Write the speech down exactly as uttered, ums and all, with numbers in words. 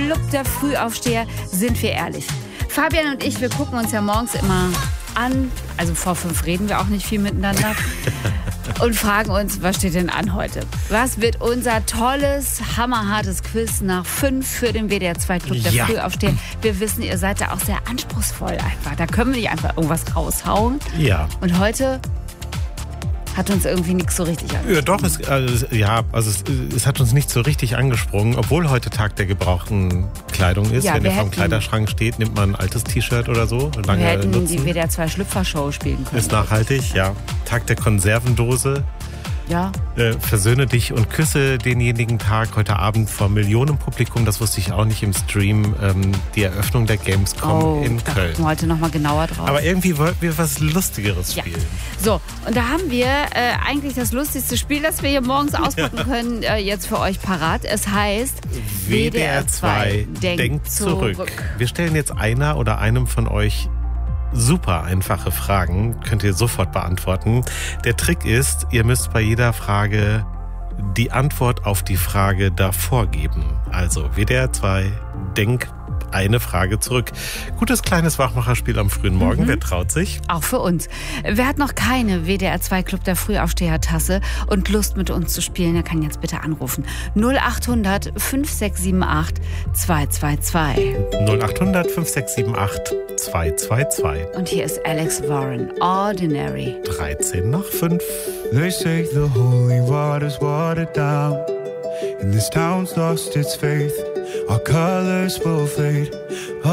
Club der Frühaufsteher, sind wir ehrlich. Fabian und ich, wir gucken uns ja morgens immer an, also vor fünf reden wir auch nicht viel miteinander und fragen uns, was steht denn an heute? Was wird unser tolles, hammerhartes Quiz nach fünf für den W D R zwei Club der Ja. Frühaufsteher? Wir wissen, ihr seid da auch sehr anspruchsvoll einfach. Da können wir nicht einfach irgendwas raushauen. Ja. Und heute hat uns irgendwie nichts so richtig angesprochen. Ja, doch, es, also, ja, also es, es hat uns nicht so richtig angesprungen, obwohl heute Tag der gebrauchten Kleidung ist. Ja, Wenn wir ihr vorm hätten- Kleiderschrank steht, nimmt man ein altes T-Shirt oder so. Lange Wir hätten nutzen. die W D R zwei Schlüpfershow spielen können. Ist nachhaltig, ja. Tag der Konservendose. Ja. Äh, versöhne dich und küsse denjenigen Tag heute Abend vor Millionenpublikum. Das wusste ich auch nicht im Stream. Ähm, die Eröffnung der Gamescom Oh, in da Köln. gucken wir heute nochmal genauer drauf. Aber irgendwie wollten wir was Lustigeres Ja. spielen. So, und da haben wir äh, eigentlich das lustigste Spiel, das wir hier morgens auspacken können, äh, jetzt für euch parat. Es heißt W D R zwei denkt zurück. Wir stellen jetzt einer oder einem von euch super einfache Fragen, könnt ihr sofort beantworten. Der Trick ist, ihr müsst bei jeder Frage die Antwort auf die Frage davor geben. Also W D R zwei denkt eine Frage zurück. Gutes kleines Wachmacherspiel am frühen Morgen. Mhm. Wer traut sich? Auch für uns. Wer hat noch keine W D R zwei Club der Frühaufsteher-Tasse und Lust mit uns zu spielen, der kann jetzt bitte anrufen. null acht hundert fünf sechs sieben acht zwei zwei zwei. null acht hundert fünf sechs sieben acht zwei zwei zwei. Und hier ist Alex Warren, Ordinary. dreizehn nach fünf. They say the holy water's watered down, and this town's lost its faith. Our colors will fade.